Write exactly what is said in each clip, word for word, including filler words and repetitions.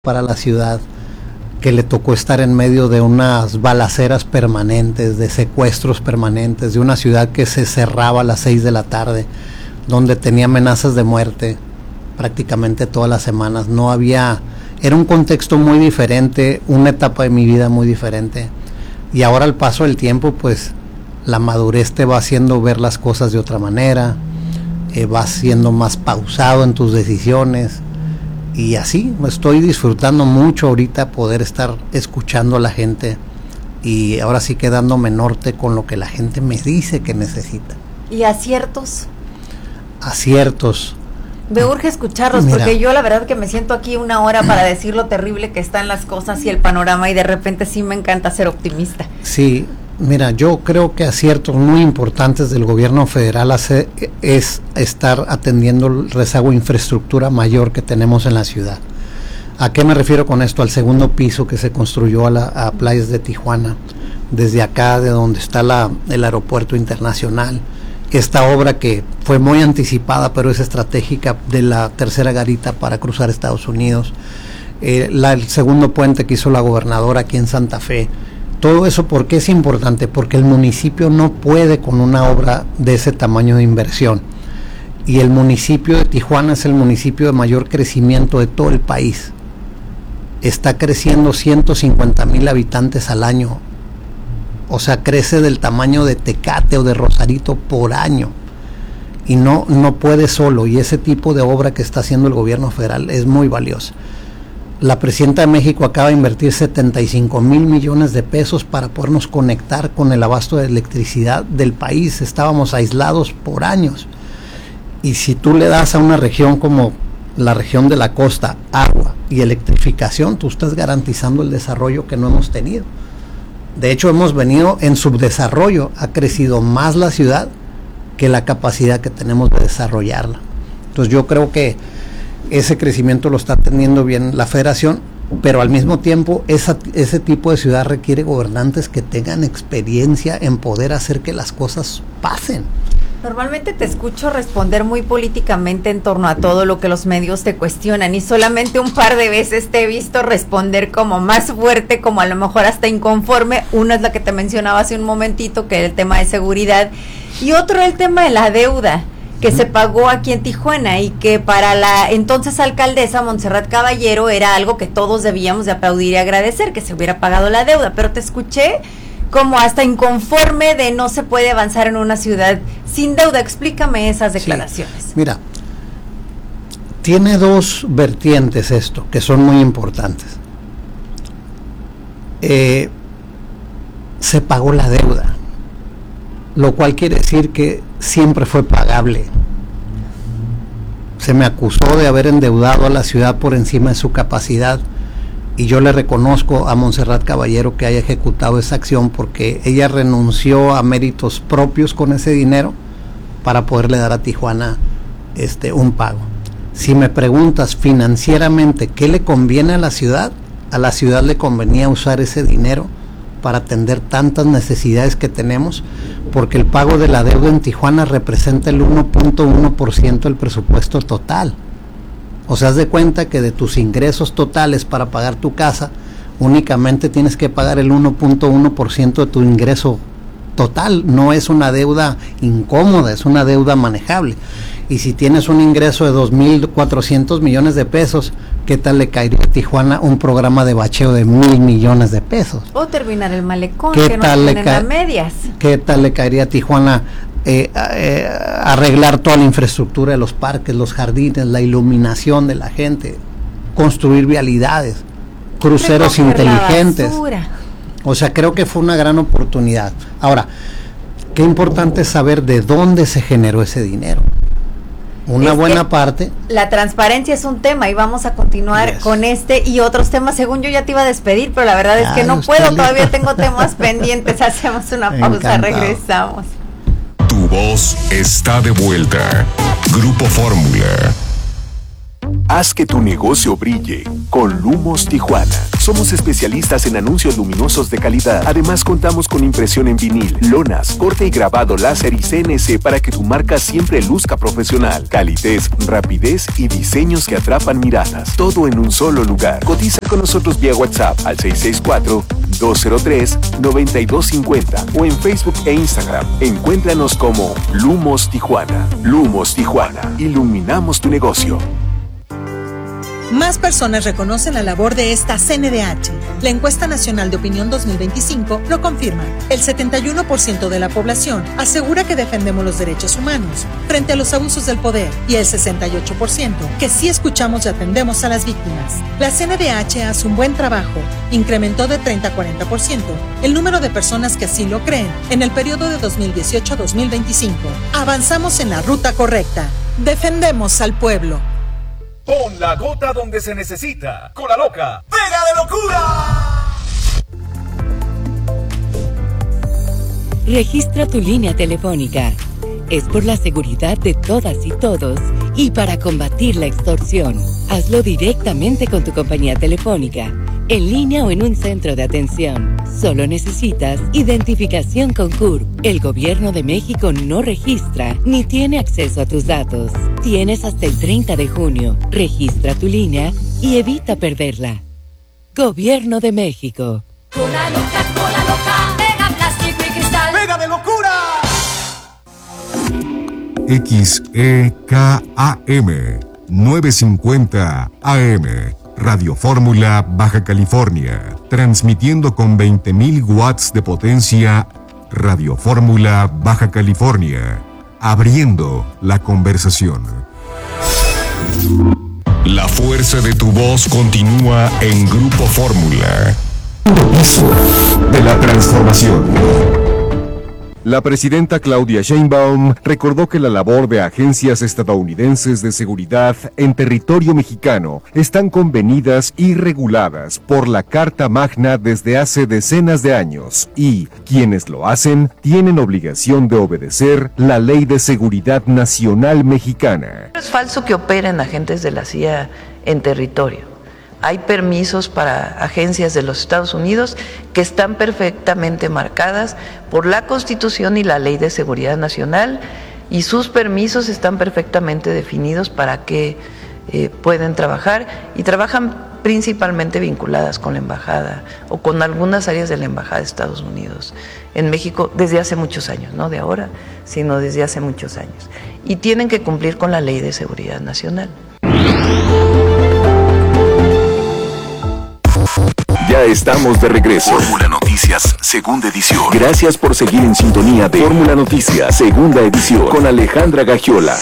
para la ciudad, que le tocó estar en medio de unas balaceras permanentes, de secuestros permanentes, de una ciudad que se cerraba a las seis de la tarde, donde tenía amenazas de muerte prácticamente todas las semanas. No había, era un contexto muy diferente, una etapa de mi vida muy diferente, y ahora al paso del tiempo, pues la madurez te va haciendo ver las cosas de otra manera, eh, vas siendo más pausado en tus decisiones. Y así estoy disfrutando mucho ahorita poder estar escuchando a la gente y ahora sí que dándome norte con lo que la gente me dice que necesita. ¿Y aciertos? Aciertos. Me urge escucharlos. Mira, porque yo la verdad que me siento aquí una hora para decir lo terrible que están las cosas y el panorama, y de repente sí me encanta ser optimista. Sí, mira, yo creo que aciertos muy importantes del gobierno federal hace, es estar atendiendo el rezago de infraestructura mayor que tenemos en la ciudad. ¿A qué me refiero con esto? Al segundo piso que se construyó a, la, a playas de Tijuana, desde acá, de donde está la, el aeropuerto internacional. Esta obra que fue muy anticipada, pero es estratégica, de la tercera garita para cruzar Estados Unidos. Eh, la, el segundo puente que hizo la gobernadora aquí en Santa Fe. Todo eso, ¿por qué es importante? Porque el municipio no puede con una obra de ese tamaño de inversión. Y el municipio de Tijuana es el municipio de mayor crecimiento de todo el país. Está creciendo ciento cincuenta mil habitantes al año. O sea, crece del tamaño de Tecate o de Rosarito por año. Y no, no puede solo. Y ese tipo de obra que está haciendo el gobierno federal es muy valiosa. La presidenta de México acaba de invertir setenta y cinco mil millones de pesos para podernos conectar con el abasto de electricidad del país. Estábamos aislados por años. Y si tú le das a una región como la región de la costa agua y electrificación, tú estás garantizando el desarrollo que no hemos tenido. De hecho, hemos venido en subdesarrollo. Ha crecido más la ciudad que la capacidad que tenemos de desarrollarla. Entonces yo creo que ese crecimiento lo está teniendo bien la federación, pero al mismo tiempo esa, ese tipo de ciudad requiere gobernantes que tengan experiencia en poder hacer que las cosas pasen. Normalmente te escucho responder muy políticamente en torno a todo lo que los medios te cuestionan, y solamente un par de veces te he visto responder como más fuerte, como a lo mejor hasta inconforme. Una es la que te mencionaba hace un momentito, que era el tema de seguridad, y otro el tema de la deuda que se pagó aquí en Tijuana, y que para la entonces alcaldesa Montserrat Caballero era algo que todos debíamos de aplaudir y agradecer, que se hubiera pagado la deuda. Pero te escuché como hasta inconforme de no se puede avanzar en una ciudad sin deuda. Explícame esas declaraciones. Sí, mira, tiene dos vertientes esto que son muy importantes. Eh, se pagó la deuda, lo cual quiere decir que siempre fue pagable. Se me acusó de haber endeudado a la ciudad por encima de su capacidad, y yo le reconozco a Montserrat Caballero que haya ejecutado esa acción, porque ella renunció a méritos propios con ese dinero para poderle dar a Tijuana este un pago. Si me preguntas financieramente qué le conviene a la ciudad, a la ciudad le convenía usar ese dinero para atender tantas necesidades que tenemos, porque el pago de la deuda en Tijuana representa el uno punto uno por ciento del presupuesto total. O sea, haz de cuenta que de tus ingresos totales para pagar tu casa, únicamente tienes que pagar el uno punto uno por ciento de tu ingreso total. No es una deuda incómoda, es una deuda manejable. Y si tienes un ingreso de dos mil cuatrocientos millones de pesos, ¿qué tal le caería a Tijuana un programa de bacheo de mil millones de pesos? O terminar el malecón, ¿Qué que no tal le tienen ca- a medias. ¿Qué tal le caería a Tijuana eh, eh, arreglar toda la infraestructura de los parques, los jardines, la iluminación de la gente, construir vialidades, cruceros Recoger la inteligentes? basura. O sea, creo que fue una gran oportunidad. Ahora, qué importante es saber de dónde se generó ese dinero. Una es buena parte. La transparencia es un tema, y vamos a continuar yes. con este y otros temas. Según yo ya te iba a despedir, pero la verdad es que no puedo, todavía tengo temas pendientes. Hacemos una pausa, encantado. Regresamos. Tu voz está de vuelta. Grupo Fórmula. Haz que tu negocio brille con Lumos Tijuana. Somos especialistas en anuncios luminosos de calidad. Además, contamos con impresión en vinil, lonas, corte y grabado láser y C N C para que tu marca siempre luzca profesional. Calidez, rapidez y diseños que atrapan miradas. Todo en un solo lugar. Cotiza con nosotros vía WhatsApp al seis seis cuatro, dos cero tres, nueve dos cinco cero o en Facebook e Instagram. Encuéntranos como Lumos Tijuana. Lumos Tijuana. Iluminamos tu negocio. Más personas reconocen la labor de esta C N D H. La encuesta nacional de opinión dos mil veinticinco lo confirma. El setenta y uno por ciento de la población asegura que defendemos los derechos humanos frente a los abusos del poder y el sesenta y ocho por ciento que sí escuchamos y atendemos a las víctimas. La C N D H hace un buen trabajo. Incrementó de treinta a cuarenta por ciento el número de personas que así lo creen en el periodo de dos mil dieciocho a dos mil veinticinco. Avanzamos en la ruta correcta. Defendemos al pueblo. Pon la gota donde se necesita. Con la loca. ¡Pega de locura! Registra tu línea telefónica. Es por la seguridad de todas y todos y para combatir la extorsión. Hazlo directamente con tu compañía telefónica, en línea o en un centro de atención. Solo necesitas identificación con C U R P. El Gobierno de México no registra ni tiene acceso a tus datos. Tienes hasta el treinta de junio. Registra tu línea y evita perderla. Gobierno de México. Con la loca, con la loca, pega plástico y cristal. ¡Pega de locura! X E K A M novecientos cincuenta A M Radio Fórmula, Baja California, transmitiendo con veinte mil watts de potencia. Radio Fórmula, Baja California, abriendo la conversación. La fuerza de tu voz continúa en Grupo Fórmula. De la transformación. La presidenta Claudia Sheinbaum recordó que la labor de agencias estadounidenses de seguridad en territorio mexicano están convenidas y reguladas por la Carta Magna desde hace decenas de años y quienes lo hacen tienen obligación de obedecer la Ley de Seguridad Nacional Mexicana. Es falso que operen agentes de la C I A en territorio. Hay permisos para agencias de los Estados Unidos que están perfectamente marcadas por la Constitución y la Ley de Seguridad Nacional y sus permisos están perfectamente definidos para que eh, pueden trabajar y trabajan principalmente vinculadas con la embajada o con algunas áreas de la embajada de Estados Unidos en México desde hace muchos años, no de ahora, sino desde hace muchos años. Y tienen que cumplir con la Ley de Seguridad Nacional. Ya estamos de regreso. Fórmula Noticias, segunda edición. Gracias por seguir en sintonía de Fórmula Noticias, segunda edición, con Alejandra Gagiola.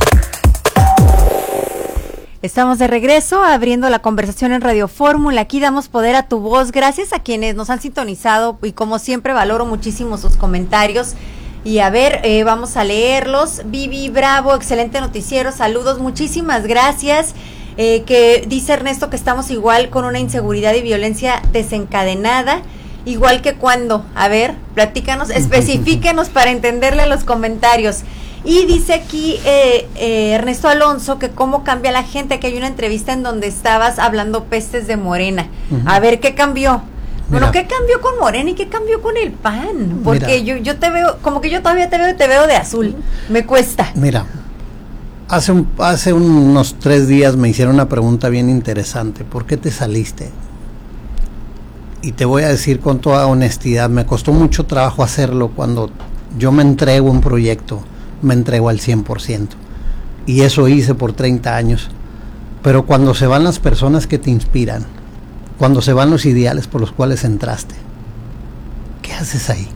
Estamos de regreso, abriendo la conversación en Radio Fórmula. Aquí damos poder a tu voz. Gracias a quienes nos han sintonizado y como siempre valoro muchísimo sus comentarios. Y a ver, eh, vamos a leerlos. Vivi Bravo, excelente noticiero, saludos, muchísimas gracias. Eh, que dice Ernesto que estamos igual con una inseguridad y violencia desencadenada, igual que cuando, a ver, platícanos, especifíquenos para entenderle los comentarios. Y dice aquí eh, eh, Ernesto Alonso que cómo cambia la gente, que hay una entrevista en donde estabas hablando pestes de Morena. Uh-huh. A ver, ¿qué cambió? Bueno, ¿qué cambió con Morena y qué cambió con el P A N? Porque yo, yo te veo, como que yo todavía te veo y te veo de azul, me cuesta. Mira, Hace, un, hace unos tres días me hicieron una pregunta bien interesante. ¿Por qué te saliste? Y te voy a decir con toda honestidad, me costó mucho trabajo hacerlo. Cuando yo me entrego a un proyecto, me entrego al cien por ciento. Y eso hice por treinta años. Pero cuando se van las personas que te inspiran, cuando se van los ideales por los cuales entraste, ¿qué haces ahí?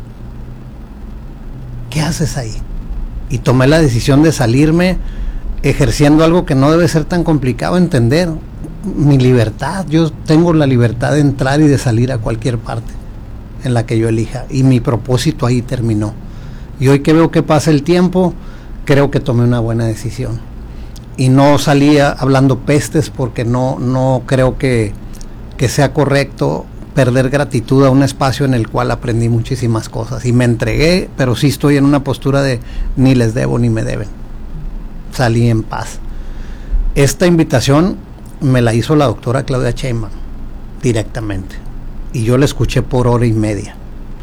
¿Qué haces ahí? Y tomé la decisión de salirme ejerciendo algo que no debe ser tan complicado entender, mi libertad. Yo tengo la libertad de entrar y de salir a cualquier parte en la que yo elija, y mi propósito ahí terminó. Y hoy que veo que pasa el tiempo, creo que tomé una buena decisión. Y no salía hablando pestes porque no, no creo que, que sea correcto perder gratitud a un espacio en el cual aprendí muchísimas cosas y me entregué, pero sí estoy en una postura de ni les debo ni me deben. Salí en paz. Esta invitación me la hizo la doctora Claudia Sheinbaum. directamente. Y yo la escuché por hora y media.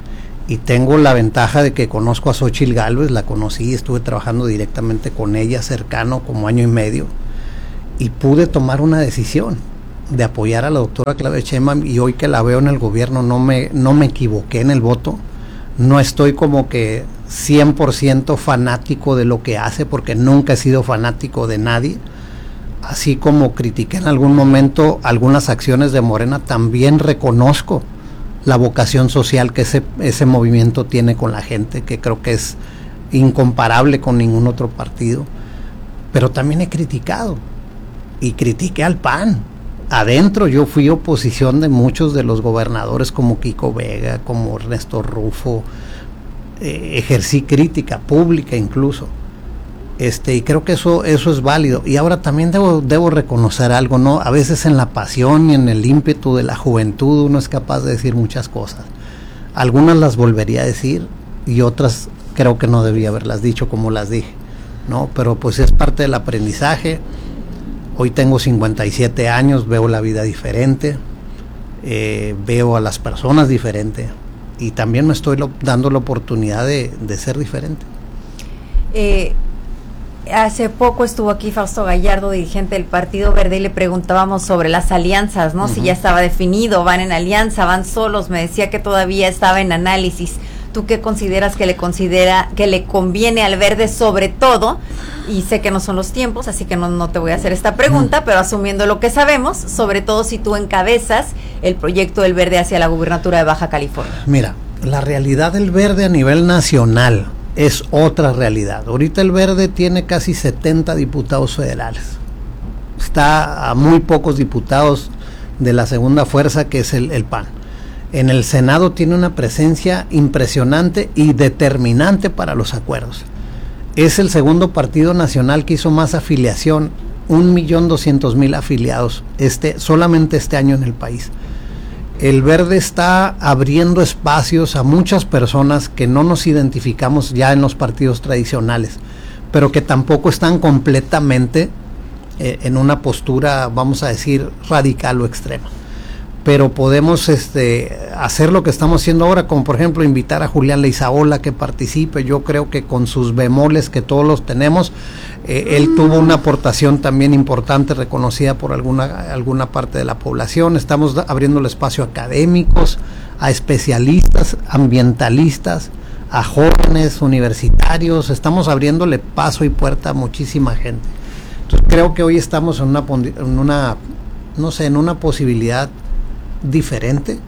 Y tengo la ventaja de que conozco a Xóchitl Gálvez, la conocí, estuve trabajando directamente con ella, cercano, como año y medio, y pude tomar una decisión de apoyar a la doctora Claudia Sheinbaum, y hoy que la veo en el gobierno no me, no me equivoqué en el voto. No estoy como que cien por ciento fanático de lo que hace, porque nunca he sido fanático de nadie. Así como critiqué en algún momento algunas acciones de Morena, también reconozco la vocación social que ese, ese movimiento tiene con la gente, que creo que es incomparable con ningún otro partido. Pero también he criticado, y critiqué al P A N. Adentro yo fui oposición de muchos de los gobernadores, como Kiko Vega, como Ernesto Rufo, eh, ejercí crítica pública incluso. Este, y creo que eso eso es válido. Y ahora también debo debo reconocer algo, ¿no? A veces en la pasión y en el ímpetu de la juventud uno es capaz de decir muchas cosas. Algunas las volvería a decir y otras creo que no debía haberlas dicho como las dije, ¿no? Pero pues es parte del aprendizaje. Hoy tengo cincuenta y siete años, veo la vida diferente, eh, veo a las personas diferente, y también me estoy lo, dando la oportunidad de, de ser diferente. Eh... Hace poco estuvo aquí Fausto Gallardo, dirigente del Partido Verde, y le preguntábamos sobre las alianzas, ¿no? Uh-huh. Si ya estaba definido, van en alianza, van solos. Me decía que todavía estaba en análisis. ¿Tú qué consideras que le considera que le conviene al Verde, sobre todo? Y sé que no son los tiempos, así que no, no te voy a hacer esta pregunta, uh-huh. pero asumiendo lo que sabemos, sobre todo si tú encabezas el proyecto del Verde hacia la gubernatura de Baja California. Mira, la realidad del Verde a nivel nacional es otra realidad. Ahorita el Verde tiene casi setenta diputados federales. Está a muy pocos diputados de la segunda fuerza, que es el, el P A N. En el Senado tiene una presencia impresionante y determinante para los acuerdos. Es el segundo partido nacional que hizo más afiliación, un millón doscientos mil afiliados este, solamente este año en el país. El Verde está abriendo espacios a muchas personas que no nos identificamos ya en los partidos tradicionales, pero que tampoco están completamente eh, en una postura, vamos a decir, radical o extrema. Pero podemos este, hacer lo que estamos haciendo ahora, como por ejemplo invitar a Julián Leizaola que participe. Yo creo que con sus bemoles que todos los tenemos, eh, él tuvo una aportación también importante, reconocida por alguna, alguna parte de la población. Estamos abriendo el espacio a académicos, a especialistas, ambientalistas, a jóvenes, universitarios. Estamos abriéndole paso y puerta a muchísima gente. Entonces creo que hoy estamos en una, en una no sé, en una posibilidad diferente,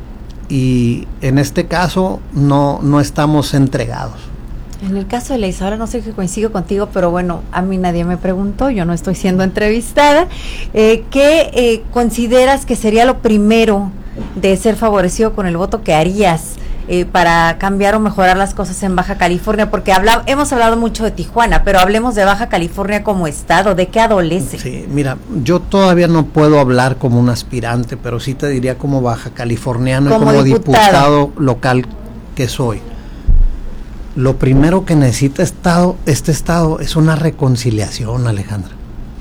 y en este caso no, no estamos entregados. En el caso de Leizaola, no sé que coincido contigo, pero bueno, a mí nadie me preguntó, yo no estoy siendo entrevistada. Eh, ¿Qué eh, consideras que sería lo primero de ser favorecido con el voto que harías eh, para cambiar o mejorar las cosas en Baja California? Porque habla, hemos hablado mucho de Tijuana, pero hablemos de Baja California como estado. ¿De qué adolece? Sí, mira, yo todavía no puedo hablar como un aspirante, pero sí te diría como baja californiano y como diputado. diputado local que soy. Lo primero que necesita estado, este estado es una reconciliación, Alejandra,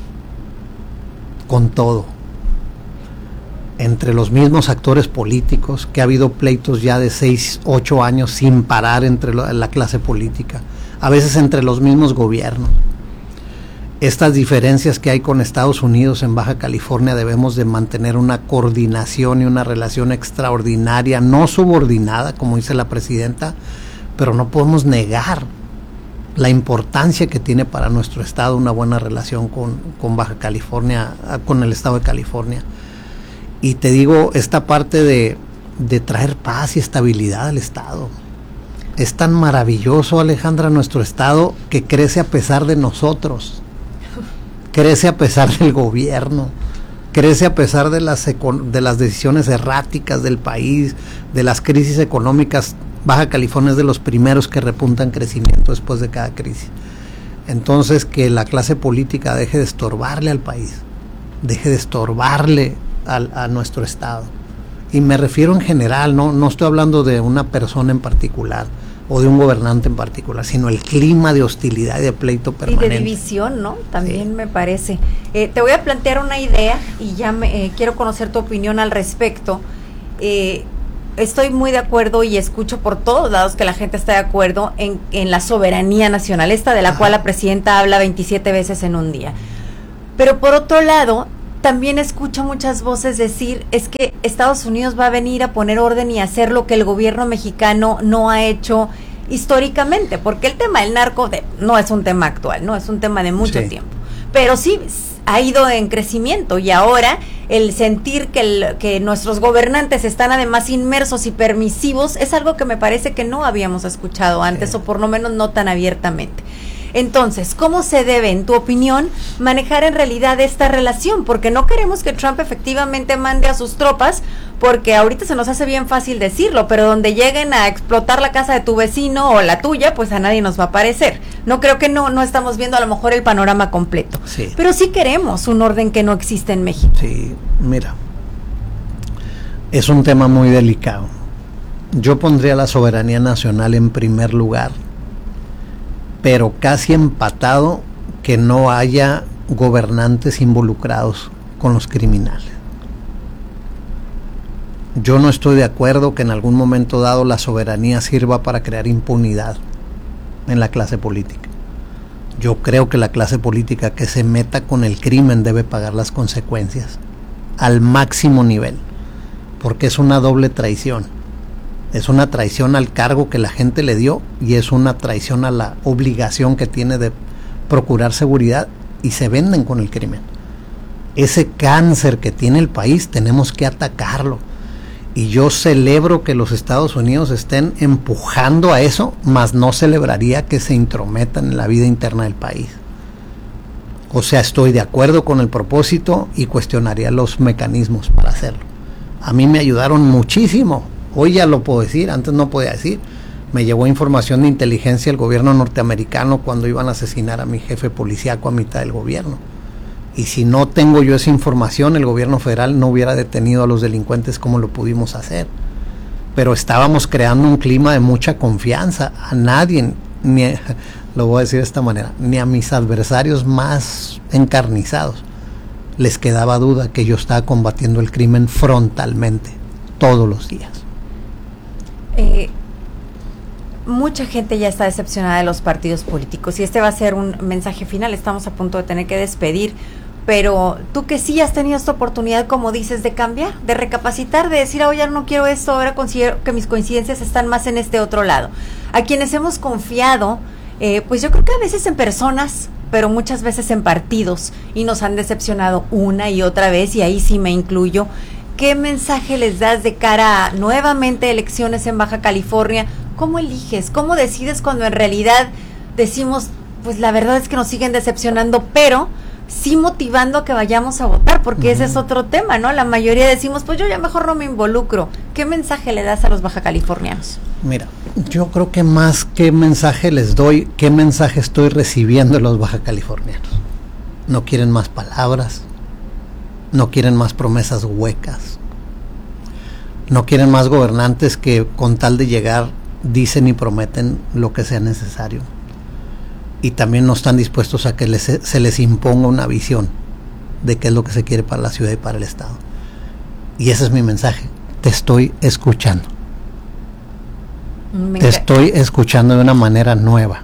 con todo, entre los mismos actores políticos, que ha habido pleitos ya de seis, ocho años sin parar entre la, la clase política, a veces entre los mismos gobiernos. Estas diferencias que hay con Estados Unidos en Baja California, debemos de mantener una coordinación y una relación extraordinaria, no subordinada, como dice la presidenta, pero no podemos negar la importancia que tiene para nuestro estado una buena relación con, con Baja California, con el estado de California. Y te digo, esta parte de, de traer paz y estabilidad al estado. Es tan maravilloso, Alejandra, nuestro estado, que crece a pesar de nosotros. Crece a pesar del gobierno. Crece a pesar de las, de las decisiones erráticas del país, de las crisis económicas. Baja California es de los primeros que repuntan crecimiento después de cada crisis. Entonces, que la clase política deje de estorbarle al país, deje de estorbarle al, a nuestro estado. Y me refiero en general, no, no estoy hablando de una persona en particular, o de un gobernante en particular, sino el clima de hostilidad y de pleito permanente. Y de división, ¿no? También sí. me parece. Eh, te voy a plantear una idea y ya me, eh, quiero conocer tu opinión al respecto. Eh, estoy muy de acuerdo y escucho por todos lados que la gente está de acuerdo en, en la soberanía nacional, esta de la Ajá. cual la presidenta habla veintisiete veces en un día. Pero por otro lado, también escucho muchas voces decir, es que Estados Unidos va a venir a poner orden y hacer lo que el gobierno mexicano no ha hecho históricamente, porque el tema del narco de, no es un tema actual, no es un tema de mucho sí. tiempo, pero sí ha ido en crecimiento y ahora el sentir que, el, que nuestros gobernantes están además inmersos y permisivos es algo que me parece que no habíamos escuchado antes sí. o por lo menos no tan abiertamente. Entonces, ¿cómo se debe, en tu opinión, manejar en realidad esta relación? Porque no queremos que Trump efectivamente mande a sus tropas, porque ahorita se nos hace bien fácil decirlo, pero donde lleguen a explotar la casa de tu vecino o la tuya, pues a nadie nos va a parecer. No creo que no, no estamos viendo a lo mejor el panorama completo, sí. pero sí queremos un orden que no existe en México. Sí, mira, es un tema muy delicado. Yo pondría la soberanía nacional en primer lugar, pero casi empatado que no haya gobernantes involucrados con los criminales. Yo no estoy de acuerdo que en algún momento dado la soberanía sirva para crear impunidad en la clase política. Yo creo que la clase política que se meta con el crimen debe pagar las consecuencias al máximo nivel, porque es una doble traición. Es una traición al cargo que la gente le dio y es una traición a la obligación que tiene de procurar seguridad, y se venden con el crimen. Ese cáncer que tiene el país tenemos que atacarlo, y yo celebro que los Estados Unidos estén empujando a eso, mas no celebraría que se intrometan en la vida interna del país. O sea, estoy de acuerdo con el propósito y cuestionaría los mecanismos para hacerlo. A mí me ayudaron muchísimo. Hoy ya lo puedo decir, antes no podía decir. Me llevó información de inteligencia el gobierno norteamericano cuando iban a asesinar a mi jefe policíaco a mitad del gobierno. Y si no tengo yo esa información, el gobierno federal no hubiera detenido a los delincuentes como lo pudimos hacer. Pero estábamos creando un clima de mucha confianza. A nadie, ni a, lo voy a decir de esta manera, ni a mis adversarios más encarnizados les quedaba duda que yo estaba combatiendo el crimen frontalmente, todos los días. Eh, mucha gente ya está decepcionada de los partidos políticos y este va a ser un mensaje final. Estamos a punto de tener que despedir, pero tú que sí has tenido esta oportunidad, como dices, de cambiar, de recapacitar, de decir, oye, no quiero esto, ahora considero que mis coincidencias están más en este otro lado. A quienes hemos confiado, eh, pues yo creo que a veces en personas, pero muchas veces en partidos, y nos han decepcionado una y otra vez, y ahí sí me incluyo. ¿Qué mensaje les das de cara a nuevamente elecciones en Baja California? ¿Cómo eliges? ¿Cómo decides cuando en realidad decimos, pues la verdad es que nos siguen decepcionando, pero sí motivando a que vayamos a votar? Porque uh-huh. ese es otro tema, ¿no? La mayoría decimos, pues yo ya mejor no me involucro. ¿Qué mensaje le das a los baja californianos? Mira, yo creo que más que mensaje les doy, ¿qué mensaje estoy recibiendo de los baja californianos? No quieren más palabras. No quieren más promesas huecas. No quieren más gobernantes que con tal de llegar dicen y prometen lo que sea necesario. Y también no están dispuestos a que les, se les imponga una visión de qué es lo que se quiere para la ciudad y para el estado. Y ese es mi mensaje. Te estoy escuchando. Me Te estoy escuchando de una manera nueva.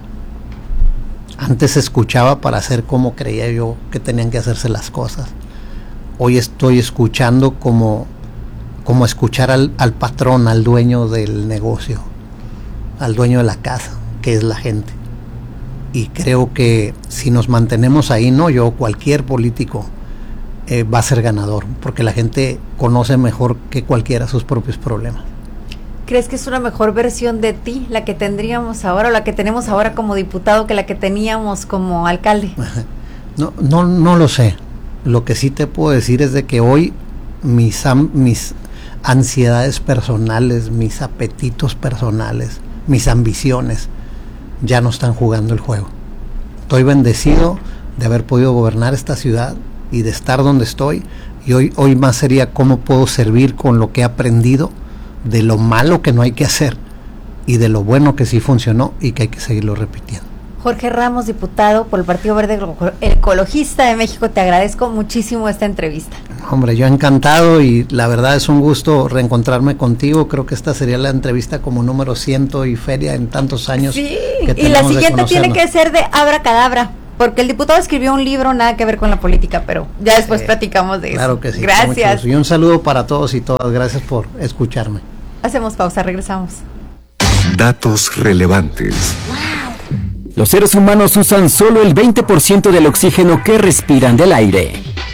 Antes escuchaba para hacer como creía yo que tenían que hacerse las cosas. Hoy estoy escuchando como, como escuchar al, al patrón, al dueño del negocio, al dueño de la casa, que es la gente. Y creo que si nos mantenemos ahí, no yo, cualquier político eh, va a ser ganador, porque la gente conoce mejor que cualquiera sus propios problemas. ¿Crees que es una mejor versión de ti la que tendríamos ahora, o la que tenemos ahora como diputado, que la que teníamos como alcalde? No, no, no lo sé. Lo que sí te puedo decir es de que hoy mis, mis ansiedades personales, mis apetitos personales, mis ambiciones ya no están jugando el juego. Estoy bendecido de haber podido gobernar esta ciudad y de estar donde estoy, y hoy, hoy más sería cómo puedo servir con lo que he aprendido de lo malo que no hay que hacer y de lo bueno que sí funcionó y que hay que seguirlo repitiendo. Jorge Ramos, diputado por el Partido Verde Ecologista de México, te agradezco muchísimo esta entrevista. Hombre, yo encantado y la verdad es un gusto reencontrarme contigo. Creo que esta sería la entrevista como número ciento y feria en tantos años. Sí, que y la siguiente tiene que ser de abracadabra, porque el diputado escribió un libro nada que ver con la política, pero ya después eh, platicamos de claro eso. Que sí. Gracias. Y un saludo para todos y todas. Gracias por escucharme. Hacemos pausa, regresamos. Datos relevantes. Los seres humanos usan solo el veinte por ciento del oxígeno que respiran del aire.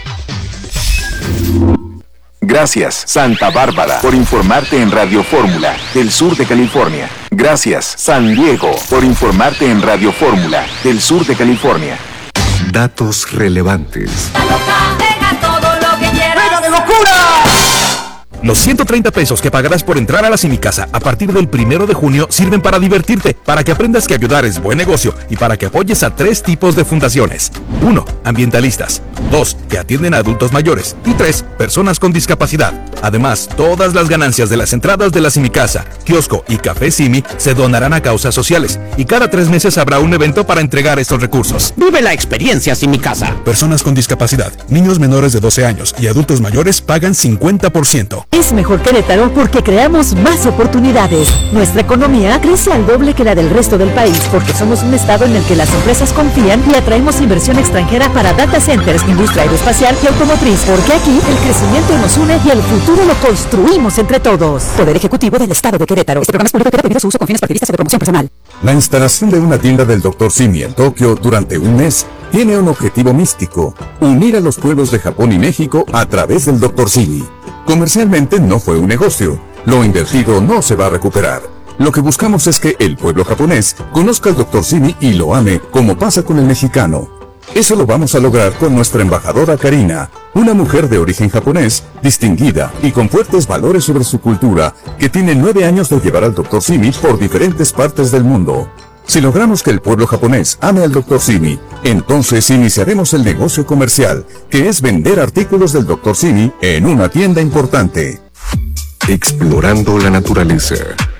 Gracias, Santa Bárbara, por informarte en Radio Fórmula, del sur de California. Gracias, San Diego, por informarte en Radio Fórmula, del sur de California. Datos relevantes. La loca, pega todo lo que quieras. ¡Pega de locura! Los ciento treinta pesos que pagarás por entrar a la Cinicasa a partir del primero de junio sirven para divertirte, para que aprendas que ayudar es buen negocio y para que apoyes a tres tipos de fundaciones. uno. Ambientalistas. dos. Que atienden a adultos mayores. Y tres. Personas con discapacidad. Además, todas las ganancias de las entradas de la Cinicasa, kiosco y café Simi se donarán a causas sociales. Y cada tres meses habrá un evento para entregar estos recursos. Vive la experiencia Cinicasa. Personas con discapacidad, niños menores de doce años y adultos mayores pagan cincuenta por ciento. Es mejor Querétaro porque creamos más oportunidades. Nuestra economía crece al doble que la del resto del país porque somos un estado en el que las empresas confían y atraemos inversión extranjera para data centers, industria aeroespacial y automotriz, porque aquí el crecimiento nos une y el futuro lo construimos entre todos. Poder Ejecutivo del Estado de Querétaro. Este programa es público y queda prohibido su uso con fines partidistas o de promoción personal. La instalación de una tienda del doctor Simi en Tokio durante un mes tiene un objetivo místico: unir a los pueblos de Japón y México a través del doctor Simi. Comercialmente no fue un negocio. Lo invertido no se va a recuperar. Lo que buscamos es que el pueblo japonés conozca al doctor Simi y lo ame, como pasa con el mexicano. Eso lo vamos a lograr con nuestra embajadora Karina, una mujer de origen japonés, distinguida y con fuertes valores sobre su cultura, que tiene nueve años de llevar al doctor Simi por diferentes partes del mundo. Si logramos que el pueblo japonés ame al doctor Simi, entonces iniciaremos el negocio comercial, que es vender artículos del doctor Simi en una tienda importante. Explorando la naturaleza.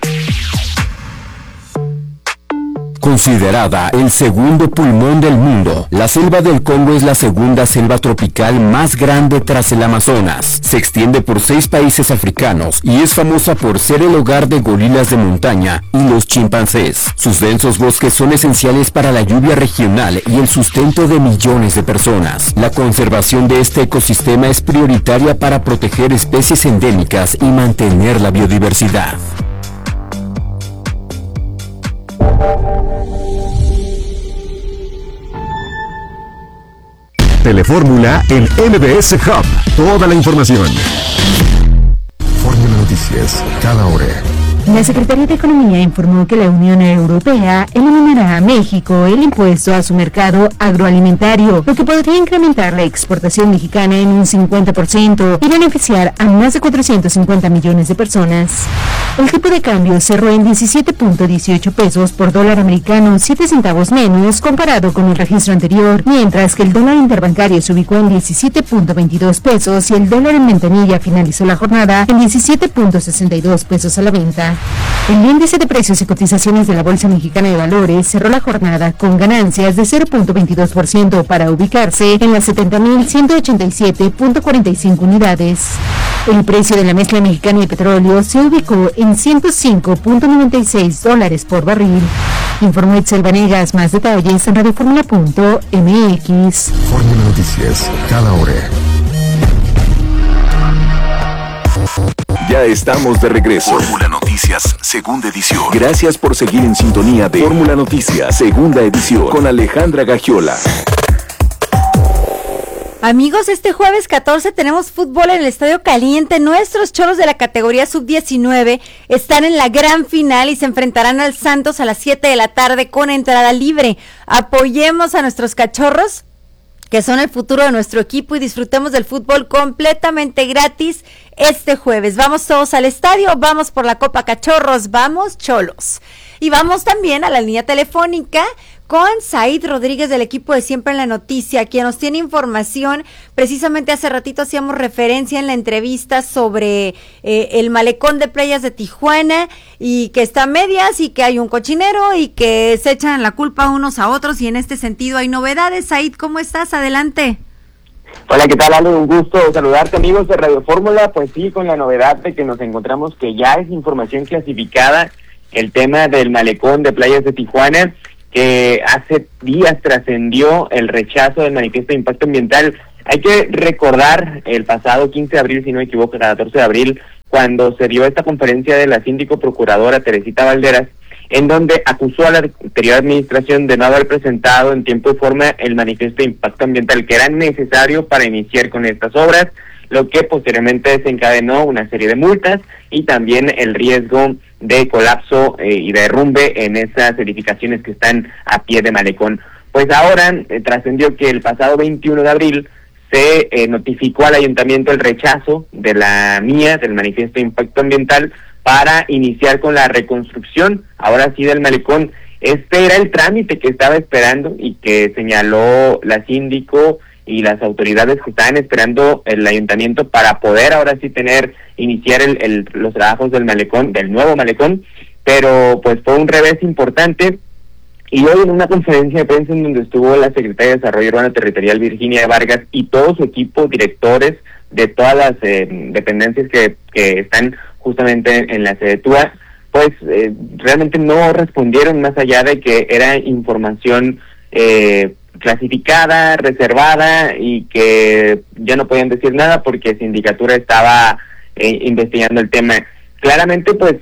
Considerada el segundo pulmón del mundo, la selva del Congo es la segunda selva tropical más grande tras el Amazonas. Se extiende por seis países africanos y es famosa por ser el hogar de gorilas de montaña y los chimpancés. Sus densos bosques son esenciales para la lluvia regional y el sustento de millones de personas. La conservación de este ecosistema es prioritaria para proteger especies endémicas y mantener la biodiversidad. Telefórmula en M B S Hub. Toda la información. Fórmula Noticias, cada hora. La Secretaría de Economía informó que la Unión Europea eliminará a México el impuesto a su mercado agroalimentario, lo que podría incrementar la exportación mexicana en un cincuenta por ciento y beneficiar a más de cuatrocientos cincuenta millones de personas. El tipo de cambio cerró en diecisiete punto dieciocho pesos por dólar americano, siete centavos menos comparado con el registro anterior, mientras que el dólar interbancario se ubicó en diecisiete punto veintidós pesos y el dólar en ventanilla finalizó la jornada en diecisiete punto sesenta y dos pesos a la venta. El índice de precios y cotizaciones de la Bolsa Mexicana de Valores cerró la jornada con ganancias de cero punto veintidós por ciento para ubicarse en las setenta mil ciento ochenta y siete punto cuarenta y cinco unidades. El precio de la mezcla mexicana de petróleo se ubicó en ciento cinco punto noventa y seis dólares por barril. Informó Itzel Vanegas. Más detalles en radioformula punto m x. Fórmula Noticias, cada hora. Ya estamos de regreso. Fórmula Noticias, segunda edición. Gracias por seguir en sintonía de Fórmula Noticias, segunda edición, con Alejandra Gagiola. Amigos, este jueves catorce tenemos fútbol en el Estadio Caliente. Nuestros Cholos de la categoría sub diecinueve están en la gran final y se enfrentarán al Santos a las siete de la tarde con entrada libre. Apoyemos a nuestros cachorros, que son el futuro de nuestro equipo, y disfrutemos del fútbol completamente gratis este jueves. Vamos todos al estadio, vamos por la Copa Cachorros, vamos Cholos. Y vamos también a la línea telefónica con Said Rodríguez del equipo de Siempre en la Noticia, quien nos tiene información. Precisamente hace ratito hacíamos referencia en la entrevista sobre eh, el malecón de playas de Tijuana y que está a medias y que hay un cochinero y que se echan la culpa unos a otros, y en este sentido hay novedades. Said, ¿cómo estás? Adelante. Hola, ¿qué tal, Ale? Un gusto saludarte, amigos de Radio Fórmula. Pues sí, con la novedad de que nos encontramos que ya es información clasificada el tema del malecón de playas de Tijuana, que hace días trascendió el rechazo del manifiesto de impacto ambiental. Hay que recordar el pasado quince de abril, si no me equivoco, el catorce de abril, cuando se dio esta conferencia de la síndico procuradora Teresita Valderas, en donde acusó a la anterior administración de no haber presentado en tiempo y forma el manifiesto de impacto ambiental que era necesario para iniciar con estas obras, lo que posteriormente desencadenó una serie de multas y también el riesgo de colapso eh, y derrumbe en esas edificaciones que están a pie de malecón. Pues ahora eh, trascendió que el pasado veintiuno de abril se eh, notificó al ayuntamiento el rechazo de la mía, del manifiesto de impacto ambiental, para iniciar con la reconstrucción, ahora sí, del malecón. Este era el trámite que estaba esperando y que señaló la síndico y las autoridades que estaban esperando el ayuntamiento para poder ahora sí tener, iniciar el, el, los trabajos del malecón, del nuevo malecón, pero pues fue un revés importante. Y hoy en una conferencia de prensa en donde estuvo la secretaria de Desarrollo Urbano Territorial Virginia Vargas y todo su equipo, directores de todas las eh, dependencias que, que están justamente en, en la Sedetúa, pues eh, realmente no respondieron más allá de que era información eh, clasificada, reservada, y que ya no podían decir nada porque Sindicatura estaba eh, investigando el tema. Claramente, pues,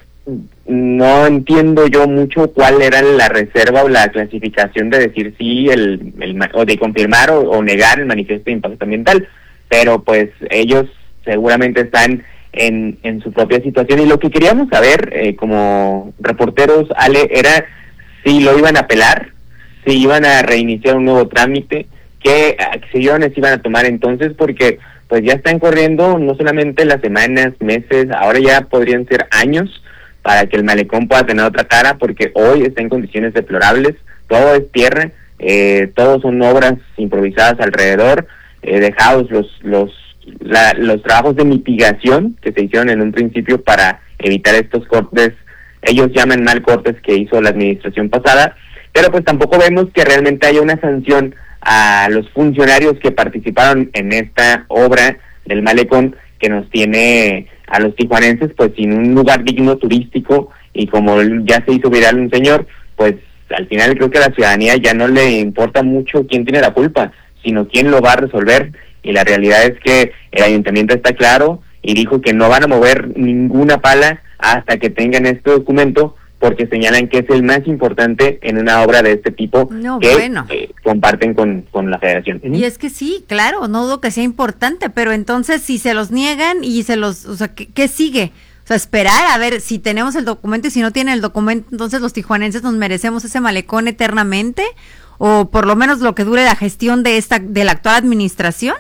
no entiendo yo mucho cuál era la reserva o la clasificación de decir sí, el, el o de confirmar o, o negar el manifiesto de impacto ambiental, pero pues ellos seguramente están en, en su propia situación, y lo que queríamos saber eh, como reporteros, Ale, era si lo iban a apelar, si iban a reiniciar un nuevo trámite, qué acciones iban a tomar entonces, porque pues ya están corriendo no solamente las semanas, meses, ahora ya podrían ser años para que el malecón pueda tener otra cara, porque hoy está en condiciones deplorables, todo es tierra, eh, todos son obras improvisadas alrededor, eh, dejados los los la, los trabajos de mitigación que se hicieron en un principio para evitar estos cortes, ellos llaman mal cortes que hizo la administración pasada, pero pues tampoco vemos que realmente haya una sanción a los funcionarios que participaron en esta obra del malecón, que nos tiene a los tijuanenses pues sin un lugar digno turístico, y como ya se hizo viral un señor, pues al final creo que a la ciudadanía ya no le importa mucho quién tiene la culpa, sino quién lo va a resolver, y la realidad es que el ayuntamiento está claro y dijo que no van a mover ninguna pala hasta que tengan este documento, porque señalan que es el más importante en una obra de este tipo no, que bueno. eh, comparten con, con la federación. Y es que sí, claro, no dudo que sea importante, pero entonces si se los niegan y se los, o sea, ¿qué, qué sigue? O sea, esperar a ver si tenemos el documento, y si no tienen el documento, entonces los tijuanenses nos merecemos ese malecón eternamente, o por lo menos lo que dure la gestión de esta, de la actual administración.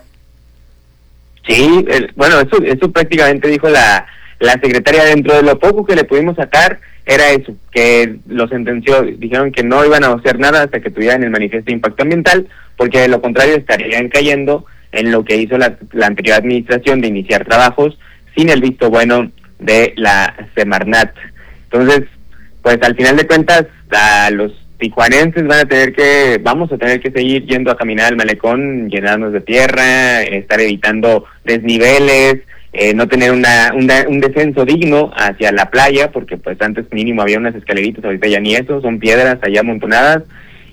Sí, el, bueno, eso, eso prácticamente dijo la, la secretaria. Dentro de lo poco que le pudimos sacar era eso, que lo sentenció, dijeron que no iban a hacer nada hasta que tuvieran el manifiesto de impacto ambiental, porque de lo contrario estarían cayendo en lo que hizo la, la anterior administración de iniciar trabajos sin el visto bueno de la Semarnat. Entonces, pues al final de cuentas, a los tijuanenses van a tener que, vamos a tener que seguir yendo a caminar al malecón, llenarnos de tierra, estar evitando desniveles, eh, no tener una, una un descenso digno hacia la playa, porque pues antes mínimo había unas escaleritas, ahorita ya ni eso, son piedras allá amontonadas,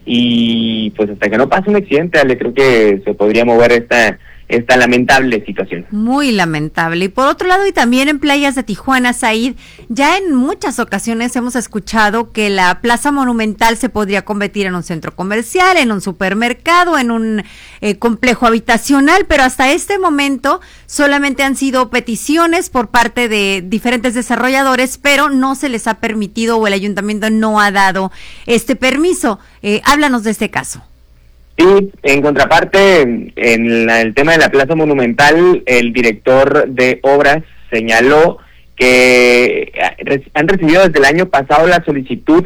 y pues hasta que no pase un accidente, Ale, creo que se podría mover esta esta lamentable situación. Muy lamentable. Y por otro lado, y también en playas de Tijuana, Said, ya en muchas ocasiones hemos escuchado que la Plaza Monumental se podría convertir en un centro comercial, en un supermercado, en un eh, complejo habitacional, pero hasta este momento solamente han sido peticiones por parte de diferentes desarrolladores, pero no se les ha permitido, o el ayuntamiento no ha dado este permiso. Eh, háblanos de este caso. Sí, en contraparte, en la, el tema de la Plaza Monumental, el director de obras señaló que han recibido desde el año pasado la solicitud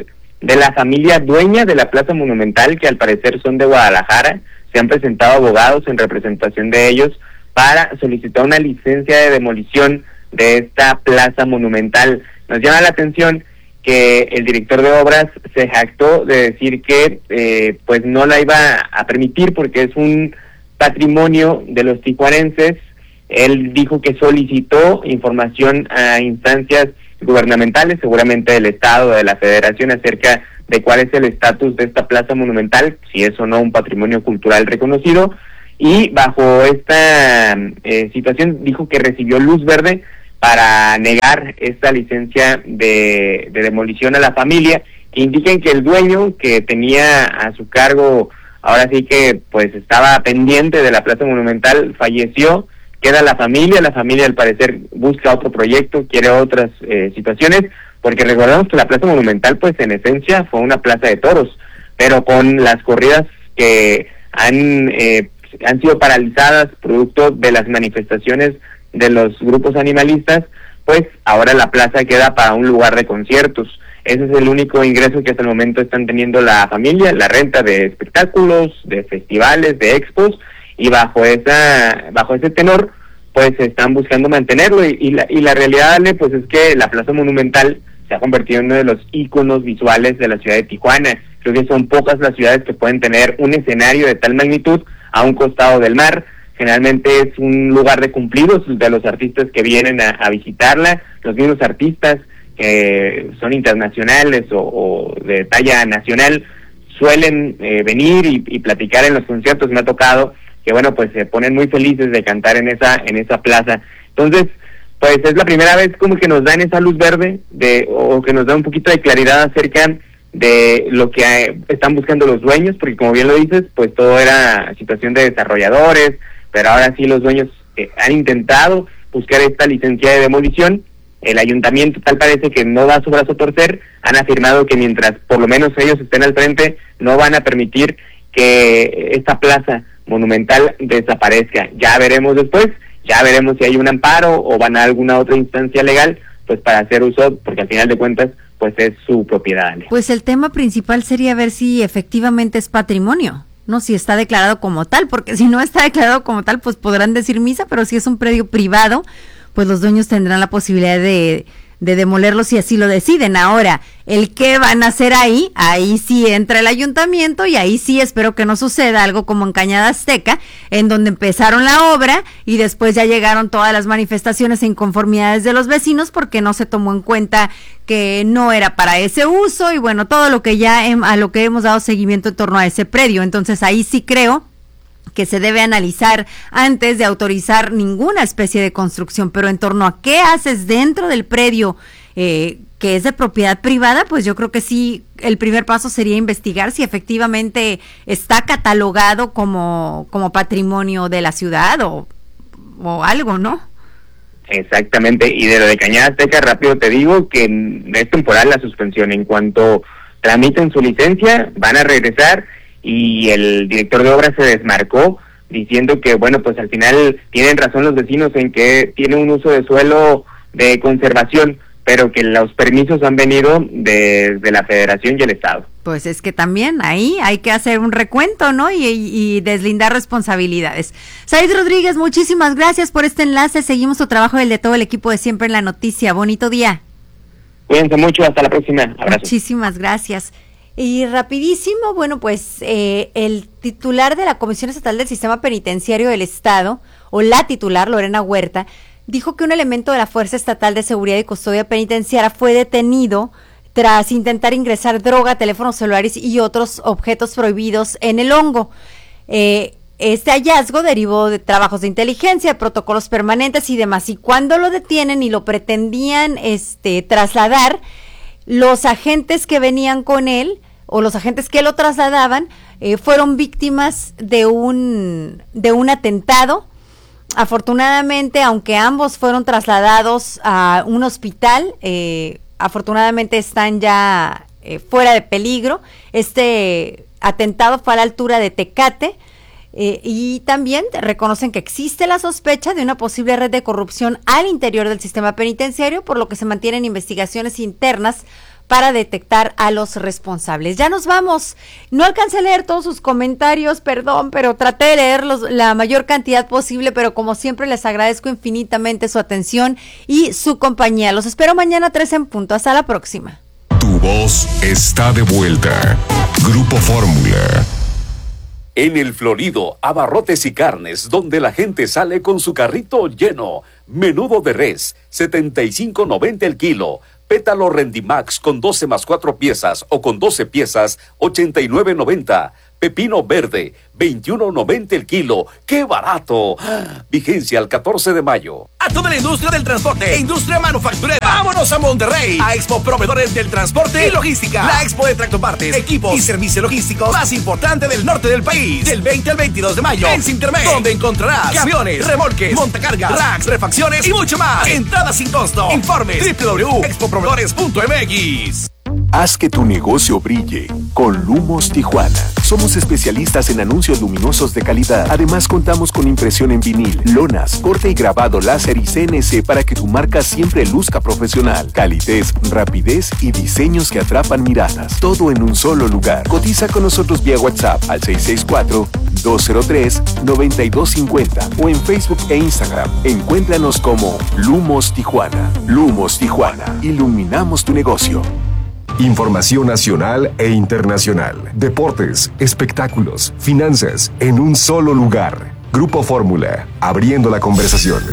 de la familia dueña de la Plaza Monumental, que al parecer son de Guadalajara. Se han presentado abogados en representación de ellos para solicitar una licencia de demolición de esta Plaza Monumental. Nos llama la atención que el director de obras se jactó de decir que eh, pues no la iba a permitir porque es un patrimonio de los tijuanenses. Él dijo que solicitó información a instancias gubernamentales, seguramente del Estado, de la Federación, acerca de cuál es el estatus de esta Plaza Monumental, si es o no un patrimonio cultural reconocido, y bajo esta eh, situación dijo que recibió luz verde para negar esta licencia de, de demolición a la familia, que indican que el dueño que tenía a su cargo, ahora sí que pues estaba pendiente de la Plaza Monumental, falleció. Queda la familia, la familia al parecer busca otro proyecto, quiere otras eh, situaciones, porque recordemos que la Plaza Monumental pues en esencia fue una plaza de toros, pero con las corridas que han eh, han sido paralizadas producto de las manifestaciones de los grupos animalistas, pues ahora la plaza queda para un lugar de conciertos. Ese es el único ingreso que hasta el momento están teniendo la familia, la renta de espectáculos, de festivales, de expos, y bajo esa bajo ese tenor pues están buscando mantenerlo y, y la y la realidad, Ale, pues es que la Plaza Monumental se ha convertido en uno de los íconos visuales de la ciudad de Tijuana. Creo que son pocas las ciudades que pueden tener un escenario de tal magnitud a un costado del mar. Generalmente es un lugar de cumplidos de los artistas que vienen a, a visitarla, los mismos artistas que son internacionales o, o de talla nacional suelen eh, venir y, y platicar en los conciertos. Me ha tocado que bueno, pues se ponen muy felices de cantar en esa en esa plaza. Entonces, pues es la primera vez como que nos dan esa luz verde de o que nos da un poquito de claridad acerca de lo que eh, están buscando los dueños, porque como bien lo dices, pues todo era situación de desarrolladores, pero ahora sí los dueños eh, han intentado buscar esta licencia de demolición. El ayuntamiento tal parece que no da su brazo a torcer, han afirmado que mientras por lo menos ellos estén al frente, no van a permitir que esta plaza monumental desaparezca. Ya veremos después, ya veremos si hay un amparo o van a alguna otra instancia legal, pues para hacer uso, porque al final de cuentas, pues es su propiedad. Pues el tema principal sería ver si efectivamente es patrimonio, no si está declarado como tal, porque si no está declarado como tal, pues podrán decir misa, pero si es un predio privado, pues los dueños tendrán la posibilidad de, de demolerlo si así lo deciden. Ahora, el qué van a hacer ahí, ahí sí entra el ayuntamiento y ahí sí espero que no suceda algo como en Cañada Azteca, en donde empezaron la obra y después ya llegaron todas las manifestaciones e inconformidades de los vecinos porque no se tomó en cuenta que no era para ese uso y bueno, todo lo que ya hem, a lo que hemos dado seguimiento en torno a ese predio. Entonces ahí sí creo que se debe analizar antes de autorizar ninguna especie de construcción, pero en torno a qué haces dentro del predio eh, que es de propiedad privada, pues yo creo que sí, el primer paso sería investigar si efectivamente está catalogado como, como patrimonio de la ciudad o, o algo, ¿no? Exactamente, y de lo de Cañada Azteca, rápido te digo que es temporal la suspensión. En cuanto tramiten su licencia, van a regresar. Y el director de obras se desmarcó diciendo que, bueno, pues al final tienen razón los vecinos en que tiene un uso de suelo de conservación, pero que los permisos han venido desde de la Federación y el Estado. Pues es que también ahí hay que hacer un recuento, ¿no? Y, y deslindar responsabilidades. Said Rodríguez, muchísimas gracias por este enlace. Seguimos tu trabajo y el de todo el equipo de Siempre en la Noticia. Bonito día. Cuídense mucho, hasta la próxima. Abrazo. Muchísimas gracias. Y rapidísimo, bueno, pues eh, el titular de la Comisión Estatal del Sistema Penitenciario del Estado, o la titular, Lorena Huerta, dijo que un elemento de la Fuerza Estatal de Seguridad y Custodia Penitenciaria fue detenido tras intentar ingresar droga, teléfonos celulares y otros objetos prohibidos en el hongo. Eh, este hallazgo derivó de trabajos de inteligencia, protocolos permanentes y demás, y cuando lo detienen y lo pretendían este, trasladar, los agentes que venían con él o los agentes que lo trasladaban eh, fueron víctimas de un de un atentado. Afortunadamente, aunque ambos fueron trasladados a un hospital, eh, afortunadamente están ya eh, fuera de peligro. Este atentado fue a la altura de Tecate. Eh, y también reconocen que existe la sospecha de una posible red de corrupción al interior del sistema penitenciario, por lo que se mantienen investigaciones internas para detectar a los responsables. Ya nos vamos. No alcancé a leer todos sus comentarios, perdón, pero traté de leerlos la mayor cantidad posible, pero como siempre les agradezco infinitamente su atención y su compañía. Los espero mañana a tres en punto. Hasta la próxima. Tu voz está de vuelta. Grupo Fórmula. En el Florido, abarrotes y carnes, donde la gente sale con su carrito lleno. Menudo de res, setenta y cinco noventa el kilo. Pétalo Rendimax con doce más cuatro piezas o con doce piezas, ochenta y nueve noventa. Pepino verde, veintiuno noventa el kilo. ¡Qué barato! Vigencia al catorce de mayo. A toda la industria del transporte e industria manufacturera. ¡Vámonos a Monterrey! A Expo Proveedores del Transporte y Logística. La expo de tractopartes, equipos y servicios logísticos más importante del norte del país. Del veinte al veintidós de mayo en Sintermex, donde encontrarás camiones, remolques, montacargas, racks, refacciones y mucho más. Entrada sin costo. Informes doble u doble u doble u punto expo proveedores punto m x. Haz que tu negocio brille con Lumos Tijuana. Somos especialistas en anuncios luminosos de calidad. Además, contamos con impresión en vinil, lonas, corte y grabado láser y C N C para que tu marca siempre luzca profesional. Calidez, rapidez y diseños que atrapan miradas. Todo en un solo lugar. Cotiza con nosotros vía WhatsApp al seis seis cuatro, dos cero tres, nueve dos cinco cero o en Facebook e Instagram. Encuéntranos como Lumos Tijuana. Lumos Tijuana. Iluminamos tu negocio. Información nacional e internacional. Deportes, espectáculos, finanzas, en un solo lugar. Grupo Fórmula, abriendo la conversación.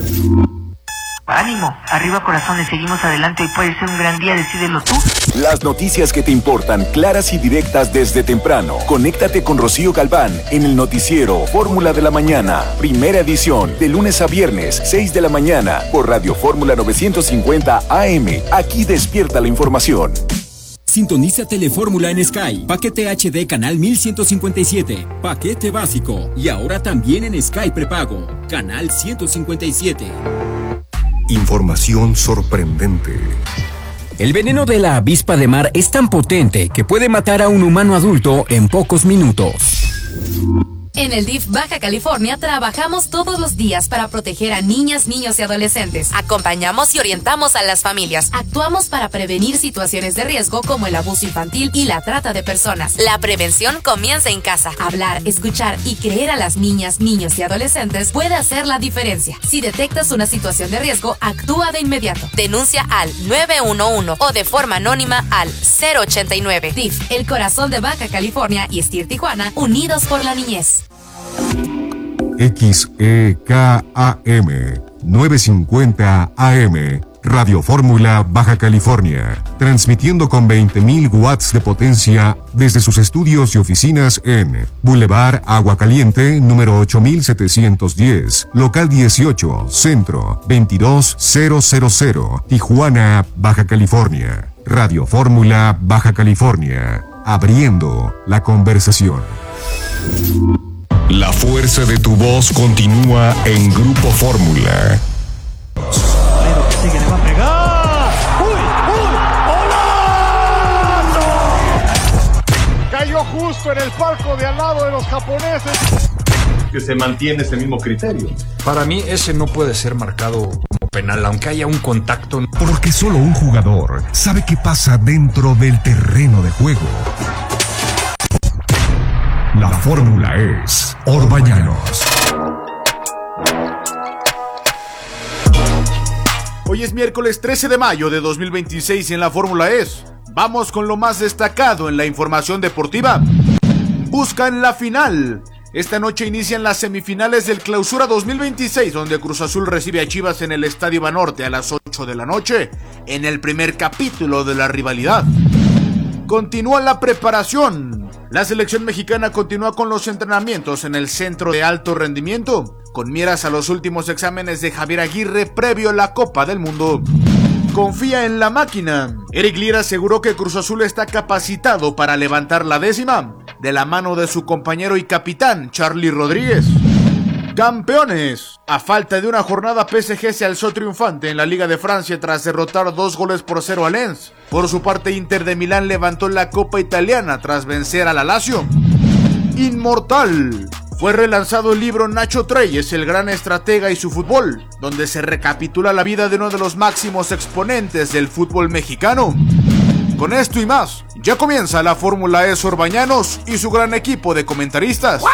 Ánimo, arriba corazones, seguimos adelante, hoy puede ser un gran día, decídelo tú. Las noticias que te importan, claras y directas desde temprano. Conéctate con Rocío Galván en el noticiero Fórmula de la Mañana, primera edición, de lunes a viernes, seis de la mañana, por Radio Fórmula novecientos cincuenta A M. Aquí despierta la información. Sintoniza Telefórmula en Sky, paquete H D canal mil ciento cincuenta y siete, paquete básico y ahora también en Sky prepago, canal ciento cincuenta y siete. Información sorprendente. El veneno de la avispa de mar es tan potente que puede matar a un humano adulto en pocos minutos. En el D I F Baja California trabajamos todos los días para proteger a niñas, niños y adolescentes. Acompañamos y orientamos a las familias. Actuamos para prevenir situaciones de riesgo como el abuso infantil y la trata de personas. La prevención comienza en casa. Hablar, escuchar y creer a las niñas, niños y adolescentes puede hacer la diferencia. Si detectas una situación de riesgo, actúa de inmediato. Denuncia al nueve uno uno o de forma anónima al cero ochenta y nueve. D I F, el corazón de Baja California y S T I R Tijuana, unidos por la niñez. X E K A M novecientos cincuenta A M, Radio Fórmula Baja California, transmitiendo con veinte mil watts de potencia desde sus estudios y oficinas en Boulevard Agua Caliente, número ocho mil setecientos diez, local dieciocho, Centro, veintidós mil, Tijuana, Baja California. Radio Fórmula Baja California, abriendo la conversación. La fuerza de tu voz continúa en Grupo Fórmula. Pero que sigue, le va a pegar. ¡Uy, uy! ¡Golazo! Cayó justo en el palco de al lado de los japoneses. Que se mantiene ese mismo criterio. Para mí ese no puede ser marcado como penal, aunque haya un contacto. Porque solo un jugador sabe qué pasa dentro del terreno de juego. La fórmula es Orbañanos. Hoy es miércoles trece de mayo de dos mil veintiséis y en la Fórmula es. Vamos con lo más destacado en la información deportiva. Buscan la final. Esta noche inician las semifinales del Clausura dos mil veintiséis, donde Cruz Azul recibe a Chivas en el Estadio Banorte a las ocho de la noche, en el primer capítulo de la rivalidad. Continúa la preparación. La selección mexicana continúa con los entrenamientos en el Centro de Alto Rendimiento, con miras a los últimos exámenes de Javier Aguirre previo a la Copa del Mundo. Confía en la máquina. Eric Lira aseguró que Cruz Azul está capacitado para levantar la décima, de la mano de su compañero y capitán Charly Rodríguez. Campeones. A falta de una jornada, P S G se alzó triunfante en la Liga de Francia tras derrotar dos goles por cero a Lens. Por su parte, Inter de Milán levantó la Copa Italiana tras vencer a la Lazio. Inmortal. Fue relanzado el libro Nacho Treyes, el gran estratega y su fútbol, donde se recapitula la vida de uno de los máximos exponentes del fútbol mexicano. Con esto y más, ya comienza la Fórmula E Sorbañanos y su gran equipo de comentaristas.